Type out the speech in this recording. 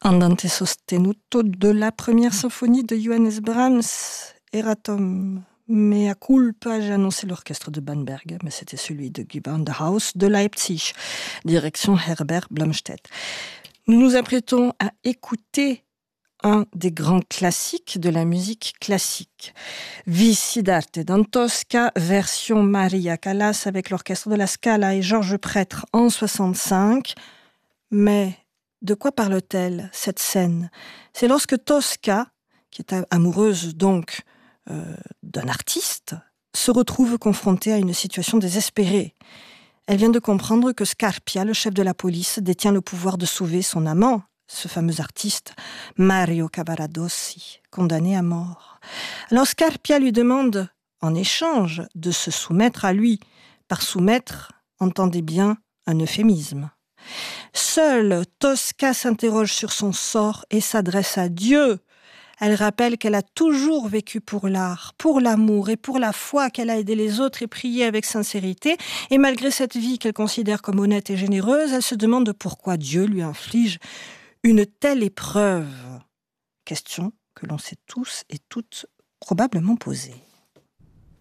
Andante sostenuto de la première symphonie de Johannes Brahms, Eratom mea culpa. J'ai annoncé l'orchestre de Bamberg, mais c'était celui de Gewandhaus de Leipzig, direction Herbert Blomstedt. Nous nous apprêtons à écouter un des grands classiques de la musique classique. Visidarte dans Tosca, version Maria Callas avec l'orchestre de la Scala et Georges Prêtre en 65. Mais de quoi parle-t-elle, cette scène ? C'est lorsque Tosca, qui est amoureuse donc d'un artiste, se retrouve confrontée à une situation désespérée. Elle vient de comprendre que Scarpia, le chef de la police, détient le pouvoir de sauver son amant, ce fameux artiste, Mario Cavaradossi, condamné à mort. Alors Scarpia lui demande, en échange, de se soumettre à lui. Par soumettre, entendez bien un euphémisme. Seule Tosca s'interroge sur son sort et s'adresse à Dieu. Elle rappelle qu'elle a toujours vécu pour l'art, pour l'amour et pour la foi, qu'elle a aidé les autres et prié avec sincérité. Et malgré cette vie qu'elle considère comme honnête et généreuse, elle se demande pourquoi Dieu lui inflige une telle épreuve. Question que l'on s'est tous et toutes probablement posée.